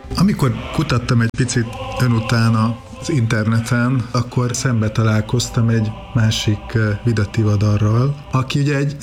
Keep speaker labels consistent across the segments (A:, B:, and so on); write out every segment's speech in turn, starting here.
A: Amikor kutattam egy picit ön után az interneten, akkor szembe találkoztam egy másik Vida-Tivadarral, aki ugye egy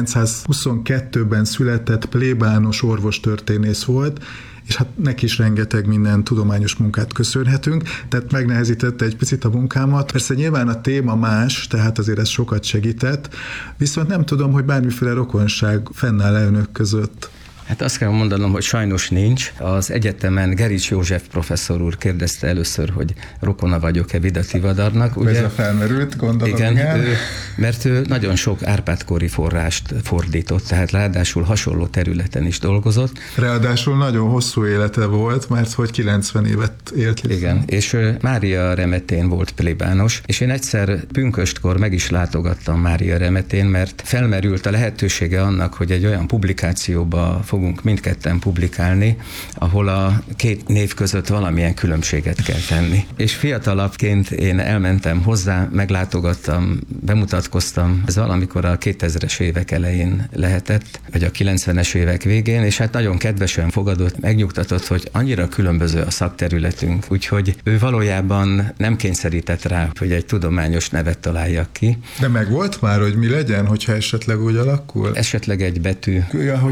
A: 1922-ben született plébános orvostörténész volt, és hát neki is rengeteg minden tudományos munkát köszönhetünk, tehát megnehezítette egy picit a munkámat. Persze nyilván a téma más, tehát azért ez sokat segített, viszont nem tudom, hogy bármiféle rokonság fennáll-e önök között.
B: Hát azt kell mondanom, hogy sajnos nincs. Az egyetemen Gerics József professzor úr kérdezte először, hogy rokona vagyok-e Vida-Tivadarnak.
A: Ugye? Ez a felmerült, gondolom.
B: Igen, mert ő nagyon sok Árpád-kori forrást fordított, tehát ráadásul hasonló területen is dolgozott.
A: Ráadásul nagyon hosszú élete volt, mert hogy 90 évet élt.
B: Igen, és Mária Remetén volt plébános, és én egyszer pünköstkor meg is látogattam Mária Remetén, mert felmerült a lehetősége annak, hogy egy olyan publikációba fogunk mindketten publikálni, ahol a két név között valamilyen különbséget kell tenni. És fiatalabbként én elmentem hozzá, meglátogattam, bemutatkoztam, ez valamikor a 2000-es évek elején lehetett, vagy a 90-es évek végén, és hát nagyon kedvesen fogadott, megnyugtatott, hogy annyira különböző a szakterületünk, úgyhogy ő valójában nem kényszerített rá, hogy egy tudományos nevet találjak ki.
A: De meg volt már, hogy mi legyen, hogyha esetleg úgy alakul?
B: Esetleg egy betű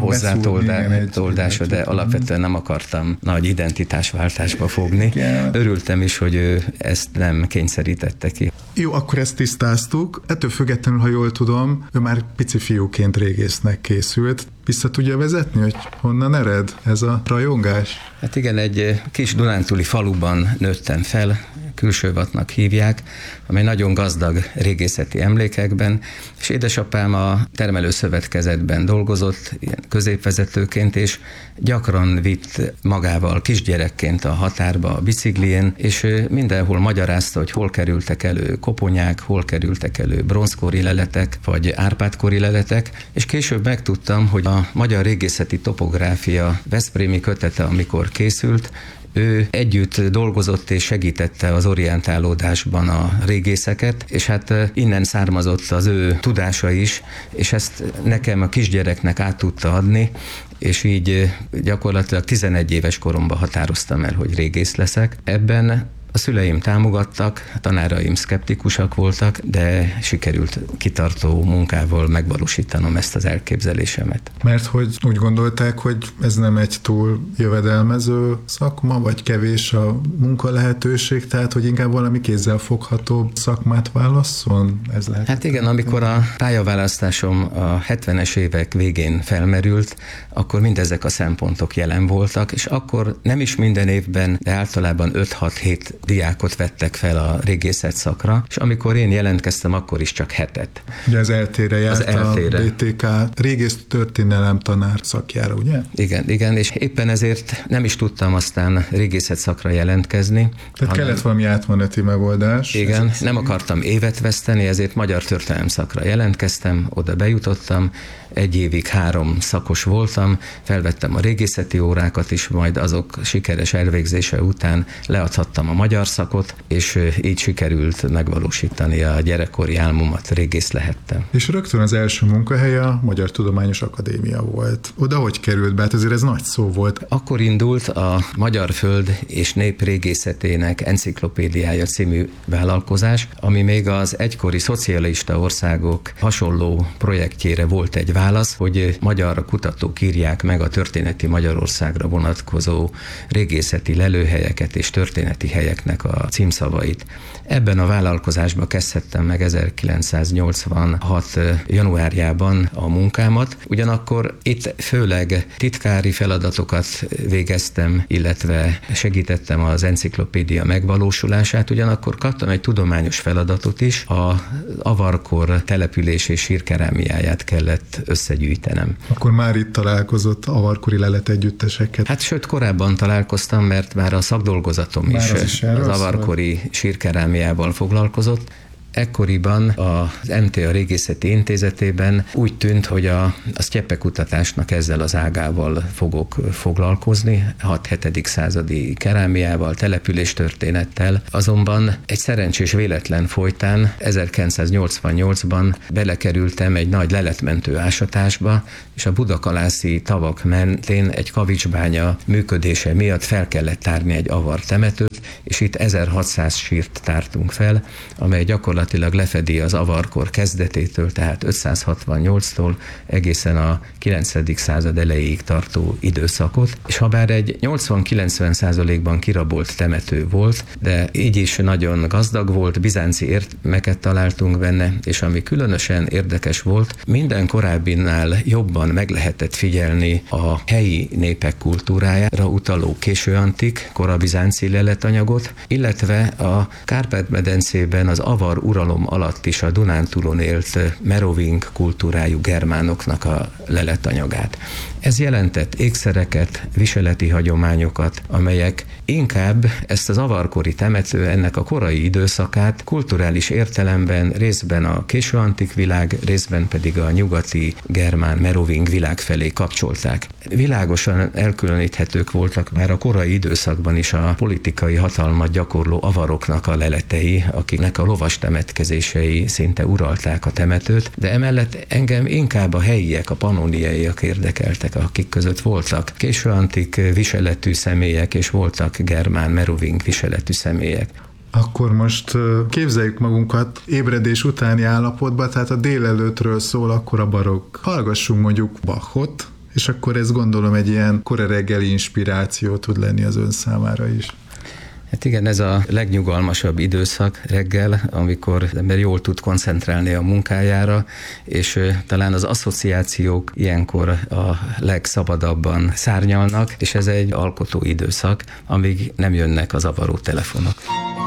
B: hozzátoldása, de alapvetően nem akartam nagy identitásváltásba fogni.
A: Igen.
B: Örültem is, hogy ő ezt nem kényszerítette ki.
A: Jó, akkor ezt tisztáztuk. Ettől függetlenül, ha jól tudom, ő már pici fiúként régésznek készült. Vissza tudja vezetni, hogy honnan ered ez a rajongás?
B: Hát igen, egy kis dunántúli faluban nőttem fel, Külsővatnak hívják, amely nagyon gazdag régészeti emlékekben, és édesapám a termelőszövetkezetben dolgozott, ilyen középvezetőként, és gyakran vitt magával kisgyerekként a határba a biciklijén, és mindenhol magyarázta, hogy hol kerültek elő koponyák, hol kerültek elő bronzkori leletek, vagy Árpád-kori leletek, és később megtudtam, hogy a magyar régészeti topográfia veszprémi kötete, amikor készült, ő együtt dolgozott és segítette az orientálódásban a régészeket, és hát innen származott az ő tudása is, és ezt nekem a kisgyereknek át tudta adni, és így gyakorlatilag 11 éves koromban határoztam el, hogy régész leszek. Ebben a szüleim támogattak, a tanáraim szkeptikusak voltak, de sikerült kitartó munkával megvalósítanom ezt az elképzelésemet.
A: Mert hogy úgy gondolták, hogy ez nem egy túl jövedelmező szakma, vagy kevés a munkalehetőség, tehát hogy inkább valami kézzelfoghatóbb szakmát válasszon? Ez lehet.
B: Hát igen, amikor a pályaválasztásom a 70-es évek végén felmerült, akkor mindezek a szempontok jelen voltak, és akkor nem is minden évben, de általában 5-6-7 diákot vettek fel a régészet szakra, és amikor én jelentkeztem, akkor is csak 7-et.
A: Ugye az ELTE-re járt a BTK régész történelem tanár szakjára, ugye?
B: Igen, és éppen ezért nem is tudtam aztán régészet szakra jelentkezni.
A: Tehát kellett valami átmeneti megoldás.
B: Igen, nem akartam évet veszteni, ezért magyar történelem szakra jelentkeztem, oda bejutottam, 1 évig 3 szakos voltam, felvettem a régészeti órákat is, majd azok sikeres elvégzése után leadhattam a magyar szakot, és így sikerült megvalósítani a gyerekkori álmomat, régész lehettem.
A: És rögtön az első munkahelye a Magyar Tudományos Akadémia volt. Oda hogy került be? Hát azért ez nagy szó volt.
B: Akkor indult a Magyar Föld és Nép Régészetének Enciklopédiája című vállalkozás, ami még az egykori szocialista országok hasonló projektjére volt egy válasz, hogy magyar kutatók írják meg a történeti Magyarországra vonatkozó régészeti lelőhelyeket és történeti helyeknek a címszavait. Ebben a vállalkozásban kezdhettem meg 1986. januárjában a munkámat, ugyanakkor itt főleg titkári feladatokat végeztem, illetve segítettem az enciklopédia megvalósulását, ugyanakkor kaptam egy tudományos feladatot is, az avarkor település és sírkerámiáját kellett összegyűjtenem.
A: Akkor már itt találkozott avarkori leletegyütteseket?
B: Hát sőt, korábban találkoztam, mert már a szakdolgozatom is az avarkori sírkerámiával foglalkozott. ekkoriban az MTA Régészeti Intézetében úgy tűnt, hogy a sztyeppekutatásnak ezzel az ágával fogok foglalkozni, 6-7. századi kerámiával, településtörténettel. Azonban egy szerencsés véletlen folytán 1988-ban belekerültem egy nagy leletmentő ásatásba, és a budakalászi tavak mentén egy kavicsbánya működése miatt fel kellett tárni egy avar temetőt, és itt 1600 sírt tártunk fel, amely gyakorlatilag lefedi az avarkor kezdetétől, tehát 568-tól egészen a 9. század elejéig tartó időszakot, és habár egy 80-90%-ban kirabolt temető volt, de így is nagyon gazdag volt, bizánci érmeket találtunk benne, és ami különösen érdekes volt, minden korábbinál jobban meg lehetett figyelni a helyi népek kultúrájára utaló későantik, korabizánci leletanyagot, illetve a Kárpát-medencében az avar uralom alatt is a Dunántúlon élt meroving kultúrájú germánoknak a leletanyagát. Ez jelentett ékszereket, viseleti hagyományokat, amelyek inkább ezt az avarkori temető, ennek a korai időszakát kulturális értelemben részben a későantik világ, részben pedig a nyugati germán meroving világ felé kapcsolták. Világosan elkülöníthetők voltak már a korai időszakban is a politikai hatalmat gyakorló avaroknak a leletei, akiknek a lovas temetkezései szinte uralták a temetőt, de emellett engem inkább a helyiek, a pannoniaiak érdekeltek, akik között voltak későantik viseletű személyek, és voltak germán meroving viseletű személyek.
A: Akkor most képzeljük magunkat ébredés utáni állapotba, tehát a délelőttről szól akkor a barokk. Hallgassunk mondjuk Bachot, és akkor ez gondolom egy ilyen kora reggeli inspiráció tud lenni az ön számára is.
B: Hát igen, ez a legnyugalmasabb időszak reggel, amikor az ember jól tud koncentrálni a munkájára, és talán az asszociációk ilyenkor a legszabadabban szárnyalnak, és ez egy alkotó időszak, amíg nem jönnek az avaró telefonok.